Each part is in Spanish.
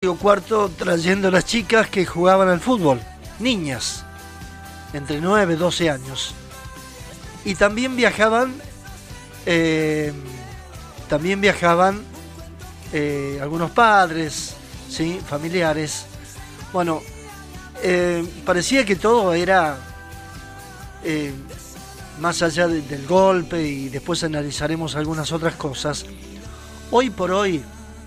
Río Cuarto trayendo a las chicas que jugaban al fútbol, niñas, entre 9 y 12 años. Y también viajaban algunos padres, ¿sí? Familiares. Bueno, parecía que todo era más allá del golpe, y después analizaremos algunas otras cosas. Hoy por hoy,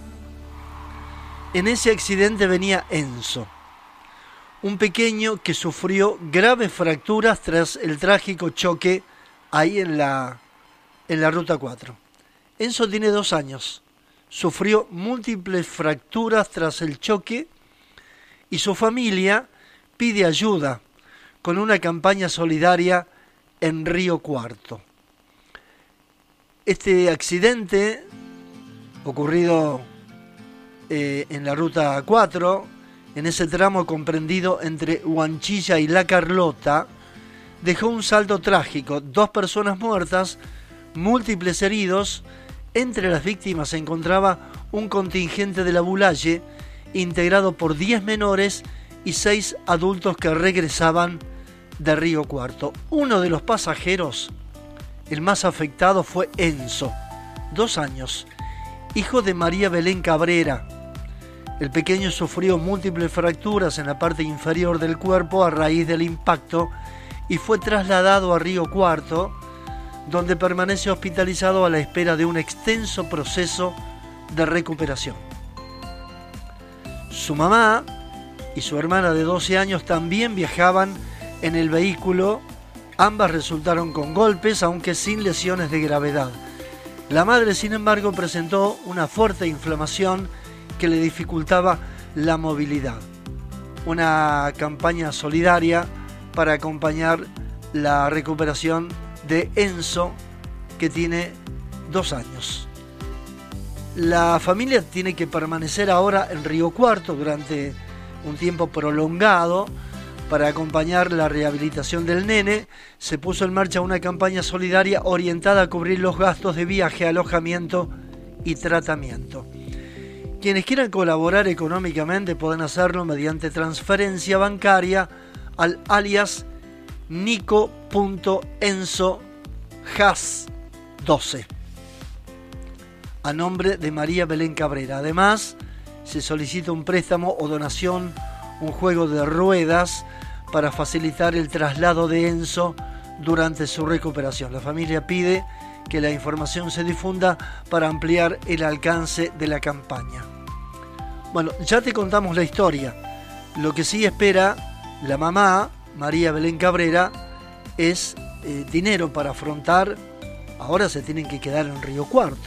en ese accidente venía Enzo, un pequeño que sufrió graves fracturas tras el trágico choque ahí en la Ruta 4. Enzo tiene 2 años, sufrió múltiples fracturas tras el choque y su familia pide ayuda con una campaña solidaria en Río Cuarto. Este accidente ocurrido en la Ruta 4, en ese tramo comprendido entre Huanchilla y La Carlota, dejó un saldo trágico: 2 personas muertas, múltiples heridos. Entre las víctimas se encontraba un contingente de la Bulaye integrado por 10 menores y 6 adultos que regresaban de Río Cuarto. Uno de los pasajeros, el más afectado, fue Enzo, 2 años, hijo de María Belén Cabrera. El pequeño sufrió múltiples fracturas en la parte inferior del cuerpo a raíz del impacto y fue trasladado a Río Cuarto, donde permanece hospitalizado a la espera de un extenso proceso de recuperación. Su mamá y su hermana de 12 años también viajaban en el vehículo. Ambas resultaron con golpes, aunque sin lesiones de gravedad. La madre, sin embargo, presentó una fuerte inflamación que le dificultaba la movilidad. Una campaña solidaria para acompañar la recuperación de Enzo, que tiene 2 años. La familia tiene que permanecer ahora en Río Cuarto durante un tiempo prolongado para acompañar la rehabilitación del nene. Se puso en marcha una campaña solidaria orientada a cubrir los gastos de viaje, alojamiento y tratamiento. Quienes quieran colaborar económicamente pueden hacerlo mediante transferencia bancaria al alias nico.enzojas12 a nombre de María Belén Cabrera. Además, se solicita un préstamo o donación, un juego de ruedas, para facilitar el traslado de Enzo durante su recuperación. La familia pide que la información se difunda para ampliar el alcance de la campaña. Bueno, ya te contamos la historia. Lo que sí espera la mamá, María Belén Cabrera, es dinero para afrontar. Ahora se tienen que quedar en Río Cuarto.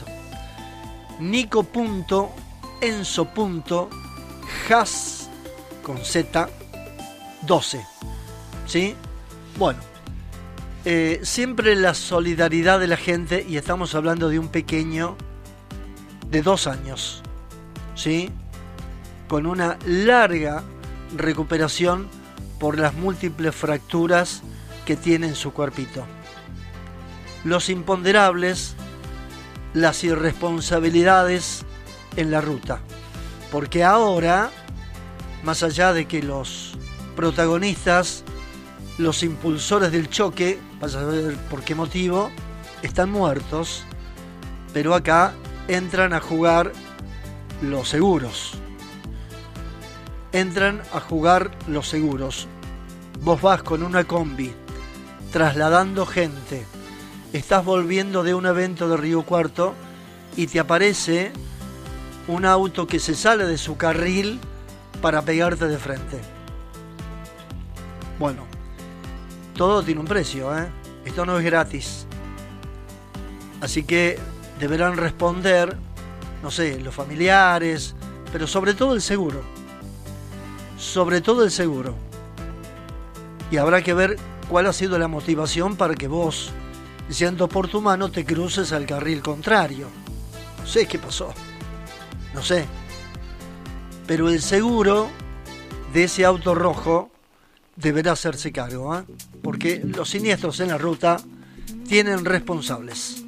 Nico.enzo.jas con Z 12. ¿Sí? Bueno, siempre la solidaridad de la gente, y estamos hablando de un pequeño de 2 años, ¿sí? Con una larga recuperación por las múltiples fracturas que tiene en su cuerpito. Los imponderables, las irresponsabilidades en la ruta. Porque ahora, más allá de que los protagonistas, los impulsores del choque, vas a ver por qué motivo, están muertos, pero acá entran a jugar los seguros. Entran a jugar los seguros. Vos vas con una combi, trasladando gente, estás volviendo de un evento de Río Cuarto y te aparece un auto que se sale de su carril para pegarte de frente. Bueno, todo tiene un precio, ¿eh? Esto no es gratis. Así que deberán responder, no sé, los familiares, pero sobre todo el seguro. Sobre todo el seguro. Y habrá que ver cuál ha sido la motivación para que vos, yendo por tu mano, te cruces al carril contrario. No sé qué pasó. No sé. Pero el seguro de ese auto rojo deberá hacerse cargo, ¿eh? Porque los siniestros en la ruta tienen responsables.